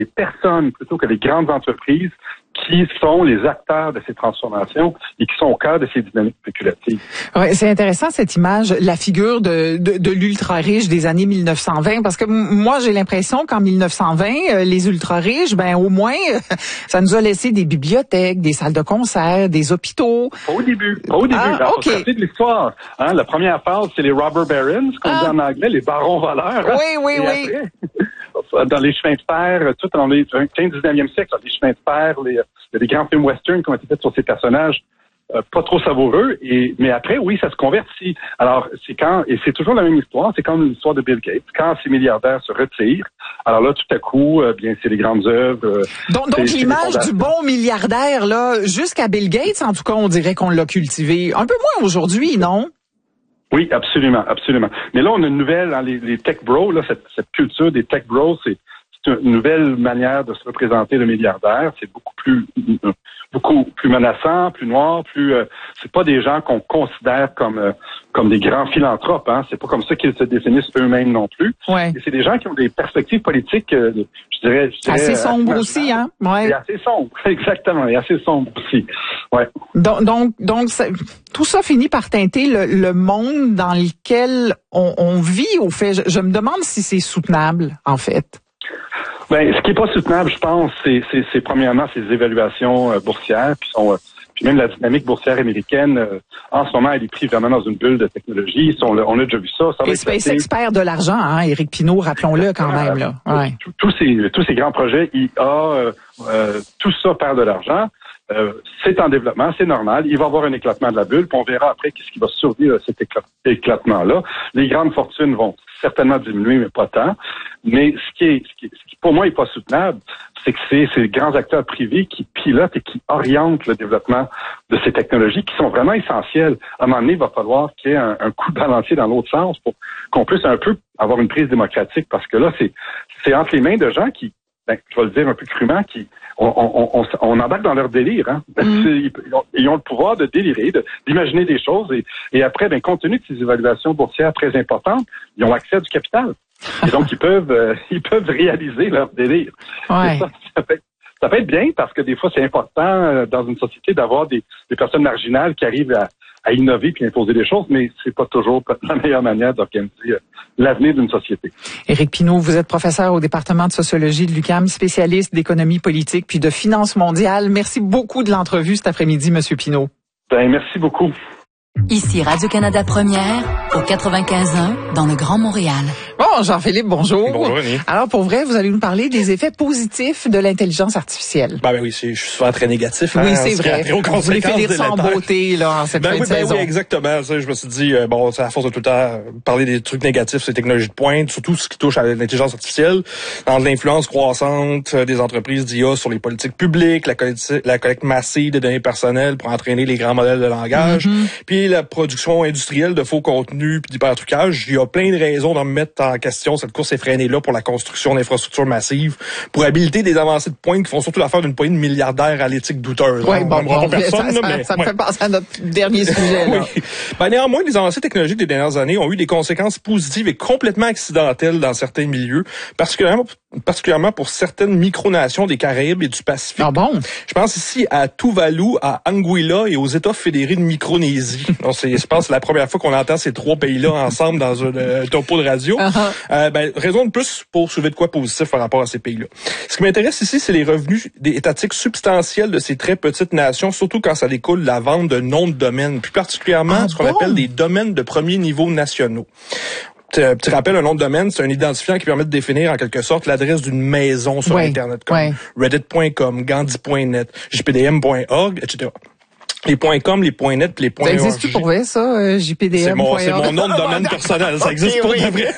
les personnes plutôt que les grandes entreprises qui sont les acteurs de ces transformations et qui sont au cœur de ces dynamiques spéculatives. Ouais, c'est intéressant cette image, la figure de l'ultra-riche des années 1920, parce que moi j'ai l'impression qu'en 1920, les ultra-riches, au moins, ça nous a laissé des bibliothèques, des salles de concert, des hôpitaux. Pas au début. Okay. Faut se rappeler de l'histoire. La première phase, c'est les robber barons, qu'on dit en anglais, les barons voleurs. Oui. Après, dans les chemins de fer, tout dans les 15-19e siècle, dans les chemins de fer, il y a des grands films western qui ont été faits sur ces personnages pas trop savoureux. Mais après, oui, ça se convertit. Alors, c'est toujours la même histoire, c'est comme l'histoire de Bill Gates. Quand ces milliardaires se retirent, alors là, tout à coup, c'est les grandes œuvres. Donc l'image du bon milliardaire, là, jusqu'à Bill Gates, en tout cas, on dirait qu'on l'a cultivé. Un peu moins aujourd'hui, non? Oui, absolument. Mais là, on a une nouvelle, les tech bros, là, cette culture des tech bros, c'est une nouvelle manière de se représenter le milliardaire. C'est beaucoup plus menaçant, plus noir, c'est pas des gens qu'on considère comme des grands philanthropes, hein. C'est pas comme ça qu'ils se définissent eux-mêmes non plus. Ouais. Et c'est des gens qui ont des perspectives politiques, je dirais assez sombres aussi, hein. Ouais. Et assez sombres, exactement, et assez sombres aussi. Ouais. Donc tout ça finit par teinter le monde dans lequel on vit au fait. Je me demande si c'est soutenable, en fait. Ce qui est pas soutenable, je pense, c'est premièrement ces évaluations boursières, puis même la dynamique boursière américaine. En ce moment, elle est prise vraiment dans une bulle de technologie. On a déjà vu ça. Et SpaceX perd de l'argent, hein, Éric Pinault, rappelons-le quand même là. Ouais. Tous ces grands projets IA, tout ça perd de l'argent. C'est en développement, c'est normal. Il va y avoir un éclatement de la bulle, puis on verra après qu'est-ce qui va survivre à cet éclatement-là. Les grandes fortunes vont certainement diminuer, mais pas tant. Mais ce qui pour moi est pas soutenable, c'est que c'est ces grands acteurs privés qui pilotent et qui orientent le développement de ces technologies qui sont vraiment essentielles. À un moment donné, il va falloir qu'il y ait un coup de balancier dans l'autre sens pour qu'on puisse un peu avoir une prise démocratique, parce que là, c'est entre les mains de gens qui, je vais le dire un peu crûment, qui on embarque dans leur délire, hein. Ils ont le pouvoir de délirer, d'imaginer des choses et après, compte tenu de ces évaluations boursières très importantes, ils ont accès à du capital. Et donc, ils peuvent réaliser leur délire. Ouais. Ça peut être bien parce que des fois, c'est important dans une société d'avoir des personnes marginales qui arrivent à innover puis imposer des choses, mais c'est pas toujours la meilleure manière d'organiser l'avenir d'une société. Éric Pinault, vous êtes professeur au département de sociologie de l'UQAM, spécialiste d'économie politique puis de finances mondiales. Merci beaucoup de l'entrevue cet après-midi, Monsieur Pinault. Merci beaucoup. Ici Radio-Canada Première, au 95.1, dans le Grand Montréal. Bon, Jean-Philippe, bonjour. Bonjour, René. Alors, pour vrai, vous allez nous parler des effets positifs de l'intelligence artificielle. Oui, je suis souvent très négatif. Oui, c'est vrai. Vous voulez finir sans beauté, là, en cette fin de saison. Oui, exactement. Ça, je me suis dit, c'est à force de tout le temps parler des trucs négatifs, ces technologies de pointe, surtout ce qui touche à l'intelligence artificielle, dans l'influence croissante des entreprises d'IA sur les politiques publiques, la collecte massive de données personnelles pour entraîner les grands modèles de langage, puis la production industrielle de faux contenus puis d'hypertrucage. Il y a plein de raisons de mettre en question cette course effrénée-là pour la construction d'infrastructures massives, pour habiliter des avancées de pointe qui font surtout l'affaire d'une poignée de milliardaires à l'éthique douteuse. Oui, ça me fait penser à notre dernier sujet. Là. Oui. Néanmoins, les avancées technologiques des dernières années ont eu des conséquences positives et complètement accidentelles dans certains milieux, particulièrement pour certaines micronations des Caraïbes et du Pacifique. Ah bon? Je pense ici à Tuvalu, à Anguilla et aux États fédérés de Micronésie. Donc, je pense que c'est la première fois qu'on entend ces trois pays-là ensemble dans un topo de radio. Raison de plus pour soulever de quoi positif par rapport à ces pays-là. Ce qui m'intéresse ici, c'est les revenus étatiques substantiels de ces très petites nations, surtout quand ça découle de la vente de noms de domaines, plus particulièrement ce qu'on appelle des domaines de premier niveau nationaux. Petit rappel, un nom de domaine, c'est un identifiant qui permet de définir en quelque sorte l'adresse d'une maison sur Internet, comme reddit.com, gandhi.net, jpdm.org, etc. Les .com, les .net, les .org. Ça existe pour vrai, ça, JPDM? C'est mon nom de domaine personnel. Ça existe pour de vrai.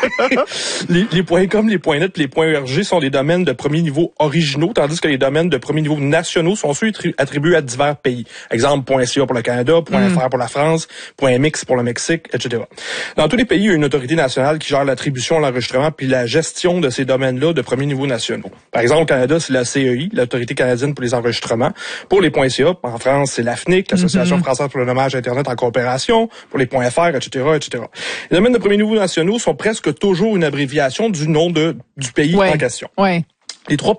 Les .com, les .net, les .org sont des domaines de premier niveau originaux, tandis que les domaines de premier niveau nationaux sont ceux attribués à divers pays. Exemple, .ca pour le Canada, .fr pour la France, .mx pour le Mexique, etc. Dans tous les pays, il y a une autorité nationale qui gère l'attribution, l'enregistrement puis la gestion de ces domaines-là de premier niveau nationaux. Par exemple, au Canada, c'est la CEI, l'autorité canadienne pour les enregistrements. Pour les .ca, en France, c'est l'AFNIC, l'Association française pour le nommage Internet en coopération, pour les .fr, etc., etc. Les domaines de premier niveau nationaux sont presque toujours une abréviation du nom du pays en question. Ouais. Les trois